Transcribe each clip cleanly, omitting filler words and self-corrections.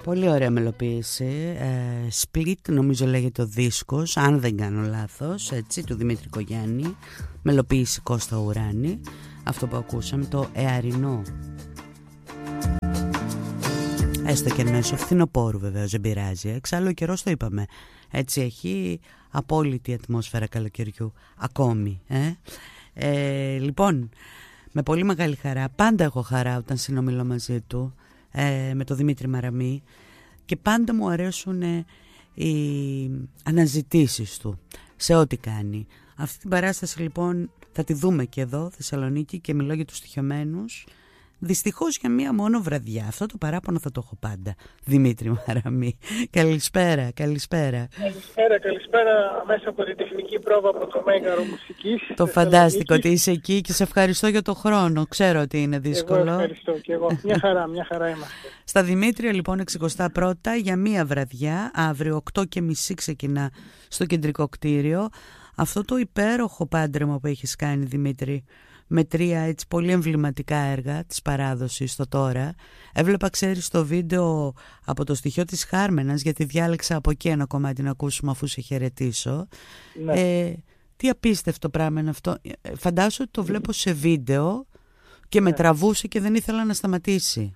Πολύ ωραία μελοποίηση. Split νομίζω λέγεται ο δίσκος, αν δεν κάνω λάθος, έτσι, του Δημήτρη Κογιάννη. Μελοποίηση Κώστα Ουράνη. Αυτό που ακούσαμε, το Εαρινό. Έστω και μέσω φθινοπόρου βεβαίως, δεν πειράζει. Εξάλλου ο καιρός το είπαμε. Έτσι έχει απόλυτη ατμόσφαιρα καλοκαιριού ακόμη. Λοιπόν, με πολύ μεγάλη χαρά, πάντα έχω χαρά όταν συνομιλώ μαζί του, με τον Δημήτρη Μαραμή, και πάντα μου αρέσουν οι αναζητήσεις του σε ό,τι κάνει. Αυτή την παράσταση λοιπόν θα τη δούμε και εδώ Θεσσαλονίκη, και μιλώ για τους στοιχειωμένους. Δυστυχώς για μία μόνο βραδιά. Αυτό το παράπονο θα το έχω πάντα. Δημήτρη Μαραμή, καλησπέρα. Καλησπέρα μέσα από την τεχνική πρόβα από το Μέγαρο Μουσικής. Το φαντάστηκο ότι είσαι εκεί και σε ευχαριστώ για το χρόνο. Ξέρω ότι είναι δύσκολο. Εγώ ευχαριστώ και εγώ. Μια χαρά είμαστε. Στα Δημήτρια λοιπόν 61 για μία βραδιά. Αύριο 8:30 ξεκινά στο κεντρικό κτίριο. Αυτό το υπέροχο πάντρεμα που έχεις κάνει, Δημήτρη, με 3 έτσι πολύ εμβληματικά έργα της παράδοσης στο τώρα. Έβλεπα, ξέρεις, το βίντεο από το στοιχείο της Χάρμενας, γιατί διάλεξα από εκεί ένα κομμάτι να ακούσουμε αφού σε χαιρετήσω. Ναι. Τι απίστευτο πράγμα είναι αυτό. Φαντάσου ότι το βλέπω σε βίντεο και με τραβούσε και δεν ήθελα να σταματήσει.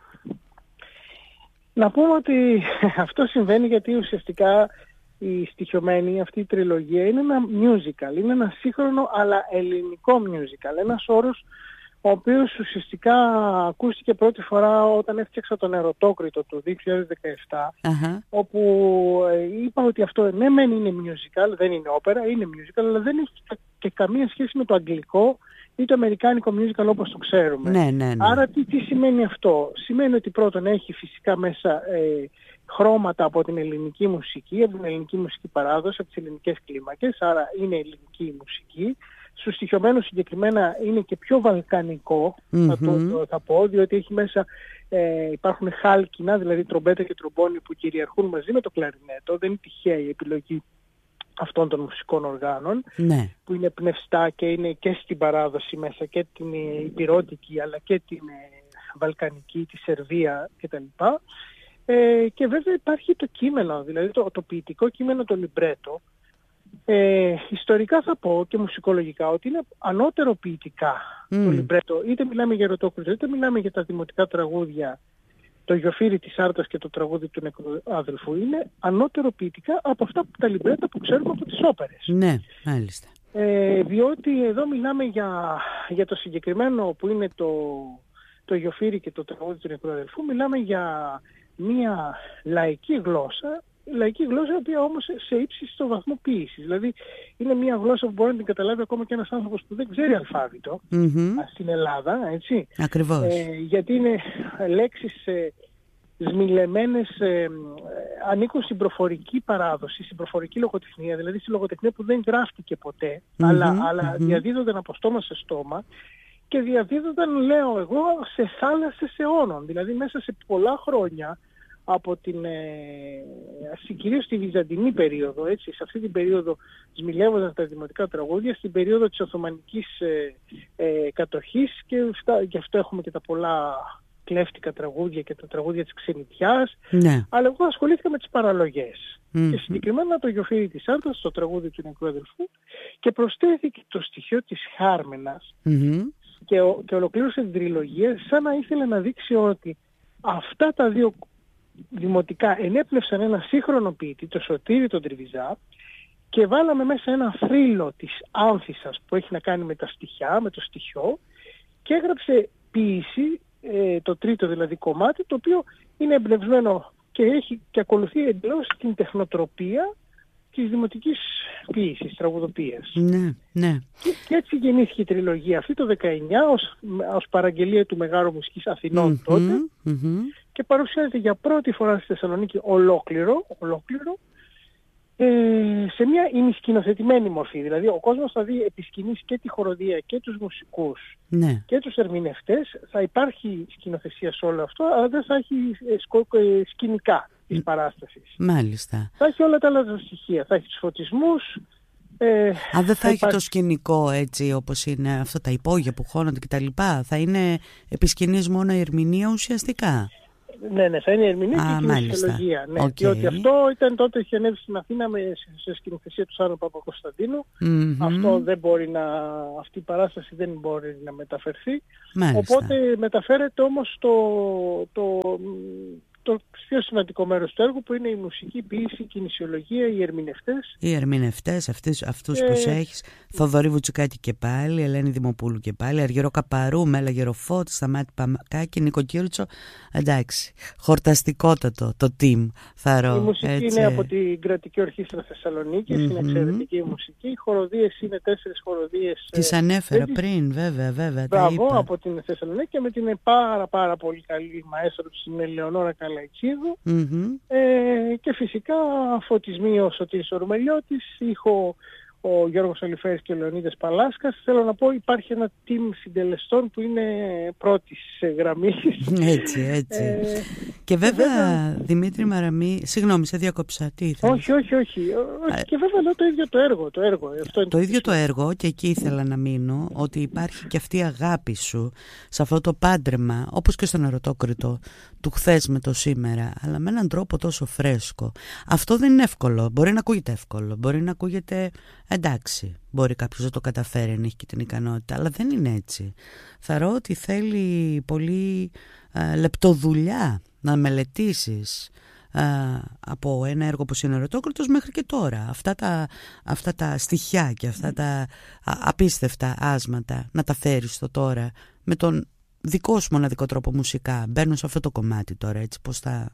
Να πούμε ότι αυτό συμβαίνει γιατί ουσιαστικά η στοιχειωμένη, αυτή η τριλογία, είναι ένα musical, είναι ένα σύγχρονο αλλά ελληνικό musical. Ένας όρος ο οποίος ουσιαστικά ακούστηκε πρώτη φορά όταν έφτιαξα τον Ερωτόκριτο το 2017, όπου είπα ότι αυτό ναι μεν είναι musical, δεν είναι όπερα, είναι musical, αλλά δεν έχει και καμία σχέση με το αγγλικό ή το αμερικάνικο musical όπως το ξέρουμε. Ναι. Άρα τι σημαίνει αυτό? Σημαίνει ότι πρώτον έχει φυσικά μέσα χρώματα από την ελληνική μουσική, από την ελληνική μουσική παράδοση, από τις ελληνικές κλίμακες, άρα είναι ελληνική η μουσική. Στους στοιχειωμένους συγκεκριμένα είναι και πιο βαλκανικό, θα πω, διότι έχει μέσα, υπάρχουν χάλκινα, δηλαδή τρομπέτα και τρομπόνι που κυριαρχούν μαζί με το κλαρινέτο. Δεν είναι τυχαία η επιλογή αυτών των μουσικών οργάνων, που είναι πνευστά και είναι και στην παράδοση μέσα, και την υπηρώτικη αλλά και την βαλκανική, τη Σερβία κτλ. Και βέβαια υπάρχει το κείμενο, δηλαδή το ποιητικό κείμενο, το λιμπρέτο. Ιστορικά θα πω και μουσικολογικά ότι είναι ανώτερο ποιητικά το λιμπρέτο. Είτε μιλάμε για Ερωτόκριτο, είτε μιλάμε για τα δημοτικά τραγούδια, το Γιοφύρι της Άρτας και το τραγούδι του νεκρού αδελφού. Είναι ανώτερο ποιητικά από αυτά τα λιμπρέτα που ξέρουμε από τις όπερες. Ναι, μάλιστα. Διότι εδώ μιλάμε για το συγκεκριμένο που είναι το Γιοφύρι και το τραγούδι του νεκρού αδελφού. Μιλάμε για μια λαϊκή γλώσσα, η οποία όμως σε ύψιστο βαθμό ποίησης. Δηλαδή είναι μια γλώσσα που μπορεί να την καταλάβει ακόμα και ένας άνθρωπος που δεν ξέρει αλφάβητο στην Ελλάδα, έτσι. Ακριβώς. Γιατί είναι λέξεις σμιλεμένες, ανήκουν στην προφορική παράδοση, στην προφορική λογοτεχνία, δηλαδή στη λογοτεχνία που δεν γράφτηκε ποτέ, αλλά διαδίδονταν από στόμα σε στόμα. Και διαδίδονταν, λέω εγώ, σε θάλασσες αιώνων. Δηλαδή μέσα σε πολλά χρόνια από κυρίως στη Βυζαντινή περίοδο, έτσι, σε αυτή την περίοδο σμιλεύονταν τα δημοτικά τραγούδια, στην περίοδο της Οθωμανικής κατοχής, και γι' αυτό έχουμε και τα πολλά κλέφτικα τραγούδια και τα τραγούδια της ξενιτιάς. Ναι. Αλλά εγώ ασχολήθηκα με τις παραλογές. Και συγκεκριμένα το Γιοφύρι της Άρτας, το τραγούδι του νεκρού αδελφού, και προσθέθηκε το στοιχείο της Χάρμενας και ολοκλήρωσε την τριλογία σαν να ήθελε να δείξει ότι αυτά τα δύο δημοτικά ενέπνευσαν ένα σύγχρονο ποιητή, το Σωτήρη τον Τριβιζά, και βάλαμε μέσα ένα φρύλο της Άνθισσας που έχει να κάνει με τα στοιχιά, με το στοιχιό, και έγραψε ποίηση, το τρίτο δηλαδή κομμάτι, το οποίο είναι εμπνευσμένο και ακολουθεί εντελώς την τεχνοτροπία της δημοτικής ποίησης, τραγουδοποίησης. Ναι. Και έτσι γεννήθηκε η τριλογία αυτή το 19 ως παραγγελία του Μεγάρου Μουσικής Αθηνών τότε, και παρουσιάζεται για πρώτη φορά στη Θεσσαλονίκη ολόκληρο σε μια ημισκηνοθετημένη μορφή. Δηλαδή ο κόσμος θα δει επί σκηνής και τη χοροδία και τους μουσικούς και τους ερμηνευτές. Θα υπάρχει σκηνοθεσία σε όλο αυτό, αλλά δεν θα έχει σκηνικά της παράστασης. Μάλιστα. Θα έχει όλα τα άλλα στοιχεία. Θα έχει τους φωτισμούς. Αν δεν θα έχει το σκηνικό έτσι όπως είναι αυτά τα υπόγεια που χώνονται κτλ. Θα είναι επί σκηνής μόνο η ερμηνεία ουσιαστικά. Ναι, θα είναι η ερμηνεία και η κινησιολογία. Ναι, okay. Διότι αυτό ήταν τότε, είχε ανέβει στην Αθήνα σε σκηνοθεσία του Σάρων Παπακοσταντίνου. Αυτό δεν μπορεί αυτή η παράσταση δεν μπορεί να μεταφερθεί. Μάλιστα. Οπότε μεταφέρεται όμως το πιο σημαντικό μέρος του έργου, που είναι η μουσική ποίηση, η κινησιολογία, οι ερμηνευτές. Οι ερμηνευτές, αυτούς που έχεις, Θοδωρή Βουτσικάκη και πάλι, Ελένη Δημοπούλου και πάλι, Αργυρό Καπαρού, Μέλα Γεροφώτη, Σταμάτη Παμακάκη, Νίκο Κίρτσο. Εντάξει, χορταστικότατο το team, θαρώ. Η μουσική είναι από την Κρατική Ορχήστρα Θεσσαλονίκης, είναι εξαιρετική η μουσική. Οι χοροδίες είναι 4 χοροδίες. Τις ανέφερα πριν, βέβαια. Μπράβο, από την Θεσσαλονίκη, και με την πάρα πολύ καλή μαέστρο την Ελεονόρα Καλαϊτσίδου. Και φυσικά φωτισμοί ο Σωτήρης Ορμελιώτης, ήχο ο Γιώργος Αλιφέρης και ο Λεωνίδας Παλάσκας. Θέλω να πω, υπάρχει ένα team συντελεστών που είναι πρώτης γραμμής. Έτσι. Και βέβαια, Δημήτρη Μαραμή, συγγνώμη, σε διακόψα, τι ήθελες? Όχι. Και βέβαια λέω το ίδιο το έργο. Το ίδιο το έργο, και εκεί ήθελα να μείνω, ότι υπάρχει και αυτή η αγάπη σου σε αυτό το πάντρεμα, όπως και στον Ερωτόκριτο, του χθες με το σήμερα, αλλά με έναν τρόπο τόσο φρέσκο. Αυτό δεν είναι εύκολο. Μπορεί να ακούγεται εύκολο, μπορεί να ακούγεται εντάξει, μπορεί κάποιος να το καταφέρει αν έχει και την ικανότητα, αλλά δεν είναι έτσι. Θαρώ ότι θέλει πολύ λεπτοδουλειά να μελετήσεις από ένα έργο που είναι Ερωτόκριτος μέχρι και τώρα. Αυτά τα στοιχιά και αυτά τα απίστευτα άσματα να τα φέρεις στο τώρα με τον δικό σου μοναδικό τρόπο μουσικά. Μπαίνω σε αυτό το κομμάτι τώρα, έτσι, πώς τα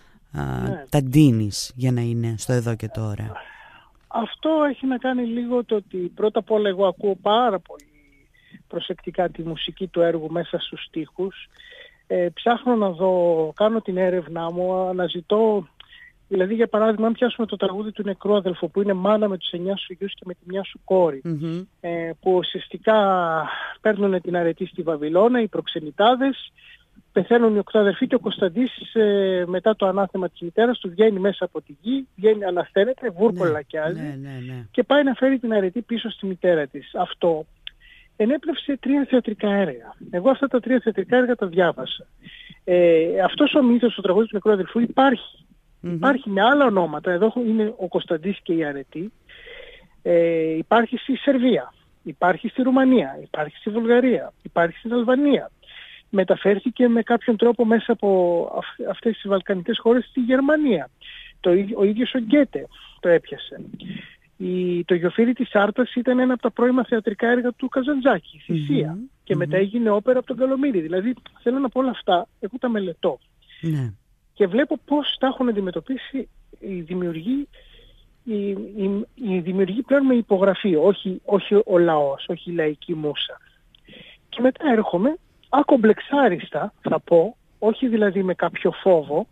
ντύνεις για να είναι στο εδώ και τώρα. Αυτό έχει να κάνει λίγο το ότι πρώτα απ' όλα εγώ ακούω πάρα πολύ προσεκτικά τη μουσική του έργου μέσα στους στίχους. Ψάχνω να δω, κάνω την έρευνά μου, αναζητώ, δηλαδή για παράδειγμα αν πιάσουμε το τραγούδι του Νεκρού Αδελφού, που είναι μάνα με τους 9 σου γιους και με τη μια σου κόρη, που ουσιαστικά παίρνουν την αρετή στη Βαβυλώνα, οι προξενητάδες, πεθαίνουν οι 8 αδερφοί και ο Κωνσταντής μετά το ανάθεμα της μητέρας του βγαίνει μέσα από τη γη, ανασταίνεται, βούρκολακιάζει και πάει να φέρει την αρετή πίσω στη μητέρα της. Αυτό ενέπνευσε 3 θεατρικά έργα. Εγώ αυτά τα 3 θεατρικά έργα τα διάβασα. Αυτός ο μύθος του τραγούδι του Νεκρού Αδελφού υπάρχει. Υπάρχει με άλλα ονόματα. Εδώ είναι ο Κωνσταντής και η αρετή. Υπάρχει στη Σερβία, υπάρχει στη Ρουμανία, υπάρχει στη Βουλγαρία, υπάρχει στην Αλβανία. Μεταφέρθηκε με κάποιον τρόπο μέσα από αυτές τις βαλκανικές χώρες στη Γερμανία. Ο ίδιος ο Γκέτε το έπιασε. Το Γιοφύρι της Άρτας ήταν ένα από τα πρώιμα θεατρικά έργα του Καζαντζάκη, η Θυσία. Και μετά έγινε όπερα από τον Καλομήρη. Δηλαδή θέλω να πω όλα αυτά, εγώ τα μελετώ. Και βλέπω πώς τα έχουν αντιμετωπίσει οι δημιουργοί πλέον με υπογραφή, όχι ο λαός, όχι η λαϊκή μούσα. Και μετά έρχομαι ακομπλεξάριστα, θα πω, όχι δηλαδή με κάποιο φόβο,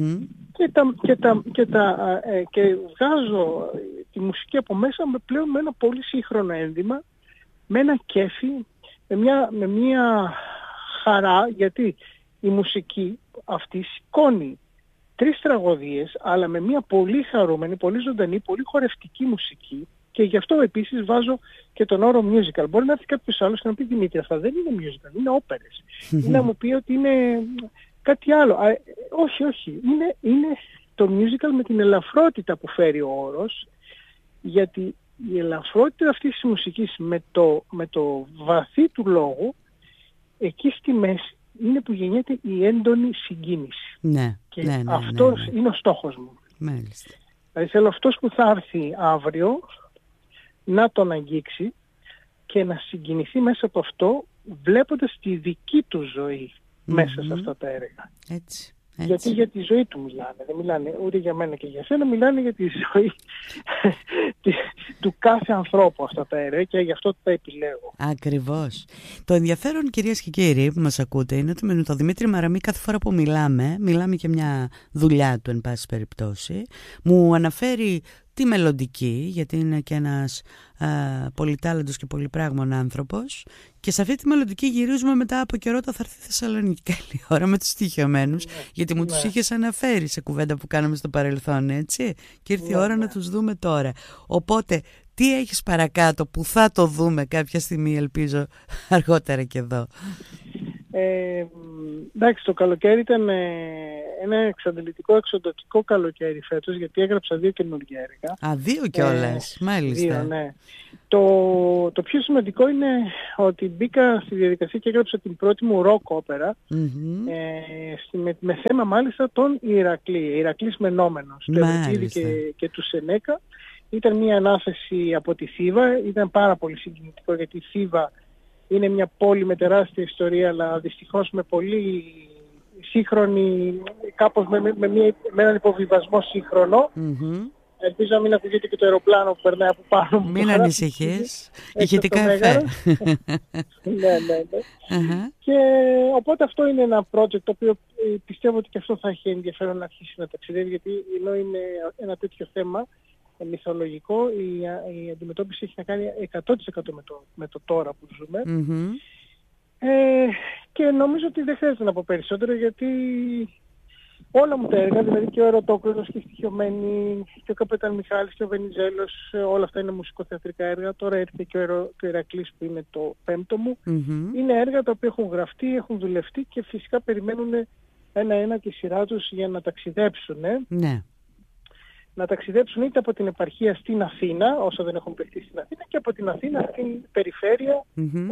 και βγάζω τη μουσική από μέσα πλέον με ένα πολύ σύγχρονο ένδυμα, με ένα κέφι, με μια χαρά, γιατί η μουσική αυτή σηκώνει 3 τραγωδίες, αλλά με μια πολύ χαρούμενη, πολύ ζωντανή, πολύ χορευτική μουσική. Και γι' αυτό επίσης βάζω και τον όρο musical. Μπορεί να έρθει κάποιος άλλος και να πει Δημήτρη, αυτά δεν είναι musical, είναι όπερες. Ή να μου πει ότι είναι κάτι άλλο. Όχι. Είναι το musical με την ελαφρότητα που φέρει ο όρος, γιατί η ελαφρότητα αυτής της μουσικής με το βαθύ του λόγου, εκεί στη μέση είναι που γεννιέται η έντονη συγκίνηση. Αυτός είναι ο στόχος μου. Μάλιστα. Δηλαδή θέλω αυτός που θα έρθει αύριο να τον αγγίξει και να συγκινηθεί μέσα από αυτό, βλέποντας τη δική του ζωή μέσα σε αυτά τα έργα. Έτσι. Γιατί για τη ζωή του μιλάνε. Δεν μιλάνε ούτε για μένα και για σένα, μιλάνε για τη ζωή του κάθε ανθρώπου αυτά τα έργα, και γι' αυτό τα επιλέγω. Ακριβώς. Το ενδιαφέρον, κυρίες και κύριοι που μας ακούτε, είναι ότι με τον Δημήτρη Μαραμή κάθε φορά που μιλάμε και μια δουλειά του εν πάση περιπτώσει, μου αναφέρει τη μελλοντική, γιατί είναι και ένας πολυτάλαντος και πολυπράγμων άνθρωπος, και σε αυτή τη μελλοντική γυρίζουμε μετά από καιρό, θα έρθει η Θεσσαλονίκη καλή ώρα με τους στοιχειωμένους, γιατί μου τους είχες αναφέρει σε κουβέντα που κάναμε στο παρελθόν, έτσι, και ήρθε η ώρα να τους δούμε τώρα. Οπότε τι έχεις παρακάτω που θα το δούμε κάποια στιγμή, ελπίζω αργότερα και εδώ? Εντάξει, το καλοκαίρι ήταν ένα εξαντλητικό, εξοντωτικό καλοκαίρι φέτος, γιατί έγραψα 2 καινούργια έργα. 2 κιόλας, μάλιστα. 2, ναι. Το πιο σημαντικό είναι ότι μπήκα στη διαδικασία και έγραψα την πρώτη μου ροκ όπερα, με θέμα μάλιστα τον Ηρακλή, Ηρακλής Μενόμενος, του Ευρωτίδη και του Σενέκα. Ήταν μια ανάθεση από τη Θήβα, ήταν πάρα πολύ συγκινητικό, γιατί η Θήβα είναι μια πόλη με τεράστια ιστορία, αλλά δυστυχώς με πολύ σύγχρονη, κάπως με έναν υποβιβασμό σύγχρονο. Ελπίζω να μην ακούγεται και το αεροπλάνο που περνάει από πάνω μου. Μην ανησυχείς. Ηχητικά εφέ. Ναι. Και οπότε αυτό είναι ένα project το οποίο πιστεύω ότι και αυτό θα έχει ενδιαφέρον να αρχίσει να ταξιδεύει, γιατί ενώ είναι ένα τέτοιο θέμα μυθολογικό, η αντιμετώπιση έχει να κάνει 100% με το τώρα που ζούμε. Και νομίζω ότι δεν χρειάζεται να πω περισσότερο, γιατί όλα μου τα έργα, δηλαδή και ο Ερωτόκρονος και η Στοιχειωμένη και ο Καπετάν Μιχάλης και ο Βενιζέλος, όλα αυτά είναι μουσικοθεατρικά έργα. Τώρα έρχεται και ο Ηρακλής που είναι το 5ο μου. Είναι έργα τα οποία έχουν γραφτεί, έχουν δουλευτεί και φυσικά περιμένουν ένα-ένα τη σειρά τους για να ταξιδέψουν. Ναι. Να ταξιδέψουν είτε από την επαρχία στην Αθήνα, όσο δεν έχουν παιχτεί στην Αθήνα, και από την Αθήνα στην περιφέρεια.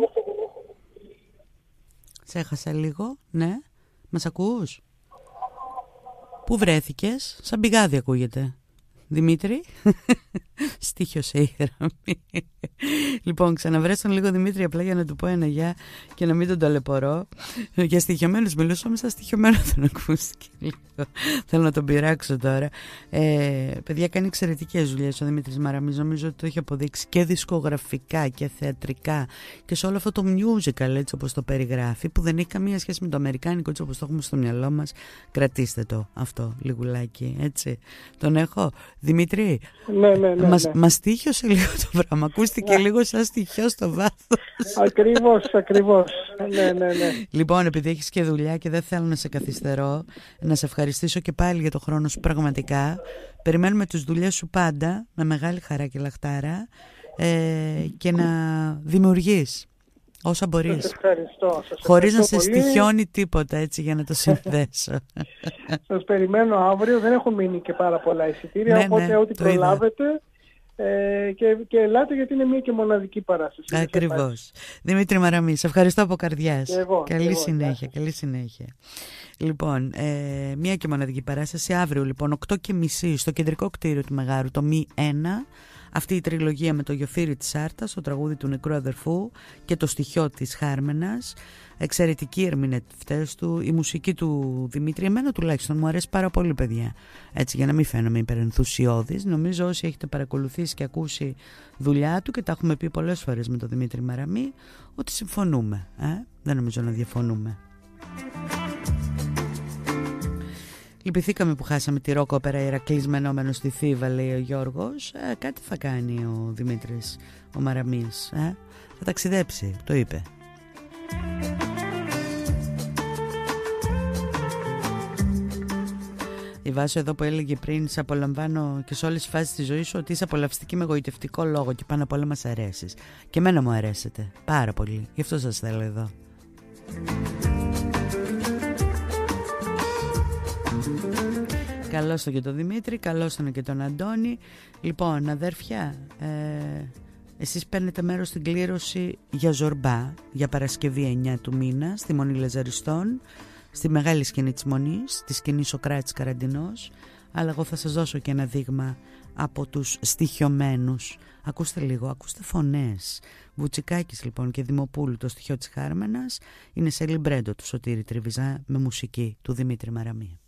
Σε έχασα λίγο, ναι. Μας ακούς? Πού βρέθηκες? Σαν πηγάδι ακούγεται. Δημήτρη, στίχιωσε η γραμμή. Λοιπόν, ξαναβρες τον λίγο Δημήτρη, απλά για να του πω ένα γεια και να μην τον ταλαιπωρώ. Για στοιχειωμένους μιλούσαμε, σαν στοιχειωμένο δεν ακούστηκε λίγο. Θέλω να τον πειράξω τώρα. Παιδιά, κάνει εξαιρετικές δουλειές ο Δημήτρης Μαραμής. Νομίζω ότι το έχει αποδείξει και δισκογραφικά και θεατρικά και σε όλο αυτό το musical, έτσι όπως το περιγράφει, που δεν έχει καμία σχέση με το αμερικάνικο, έτσι όπως το έχουμε στο μυαλό μας. Κρατήστε το αυτό λιγουλάκι, έτσι. Τον έχω. Δημήτρη, ναι. Μας στοίχιωσε λίγο το πράγμα. Ακούστηκε λίγο σαν στοιχειό στο βάθος. Ακριβώς. Ναι. Λοιπόν, επειδή έχεις και δουλειά και δεν θέλω να σε καθυστερώ, να σε ευχαριστήσω και πάλι για το χρόνο σου πραγματικά. Περιμένουμε τις δουλειές σου πάντα με μεγάλη χαρά και λαχτάρα, και να δημιουργείς όσα μπορείς. Σας ευχαριστώ. Χωρίς να σε στοιχιώνει τίποτα, έτσι, για να το συνδέσω. Σας περιμένω αύριο. Δεν έχουν μείνει και πάρα πολλά εισιτήρια, οπότε ό,τι προλάβετε. Και ελάτε, γιατί είναι μία και μοναδική παράσταση. Ακριβώς. Δημήτρη Μαραμή, σε ευχαριστώ από καρδιάς. Καλή συνέχεια. Λοιπόν, μία και μοναδική παράσταση αύριο, λοιπόν, 8:30 στο κεντρικό κτίριο του Μεγάρου, το Μη 1. Αυτή η τριλογία με το Γιοφύρι της Άρτας, το τραγούδι του νεκρού αδερφού και το στοιχιό της Χάρμενας. Εξαιρετικοί ερμηνευτές του, η μουσική του Δημήτρη, εμένα τουλάχιστον μου αρέσει πάρα πολύ, παιδιά. Έτσι, για να μην φαίνομαι υπερενθουσιώδης. Νομίζω όσοι έχετε παρακολουθήσει και ακούσει δουλειά του, και τα έχουμε πει πολλές φορές με τον Δημήτρη Μαραμή, ότι συμφωνούμε. Δεν νομίζω να διαφωνούμε. Λυπηθήκαμε που χάσαμε τη ροκ όπερα Ηρακλής Μενόμενος στη Θήβα, λέει ο Γιώργος. Κάτι θα κάνει ο Δημήτρης ο Μαραμής. Θα ταξιδέψει, το είπε. Η Βάσο εδώ που έλεγε πριν, σε απολαμβάνω και σε όλες τις φάσεις της ζωής σου, ότι είσαι απολαυστική με εγωιτευτικό λόγο και πάνω απ' όλα μας αρέσεις. Και εμένα μου αρέσετε πάρα πολύ. Γι' αυτό σας θέλω εδώ. Καλώς τον και τον Δημήτρη, καλώς τον και τον Αντώνη. Λοιπόν, αδέρφια, εσείς παίρνετε μέρος στην κλήρωση για Ζορμπά, για Παρασκευή 9 του μήνα, στη Μονή Λαζαριστών, στη μεγάλη σκηνή της Μονής, τη σκηνή Σοκράτης Καραντινός. Αλλά εγώ θα σας δώσω και ένα δείγμα από τους στοιχειωμένους. Ακούστε λίγο, ακούστε φωνές. Βουτσικάκης λοιπόν και Δημοπούλου, το στοιχείο της Χάρμενας, είναι σε λιμπρέντο του Σωτήρη Τριβιζά με μουσική του Δημήτρη Μαραμή.